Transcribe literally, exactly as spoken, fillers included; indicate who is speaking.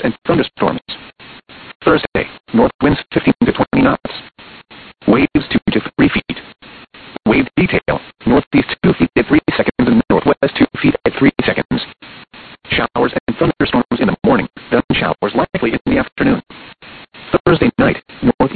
Speaker 1: and thunderstorms. Thursday, north winds fifteen to twenty knots. Waves two to three feet. Wave detail, northeast two feet at three seconds and northwest two feet at three seconds. Showers and thunderstorms in the morning, then showers likely in the afternoon.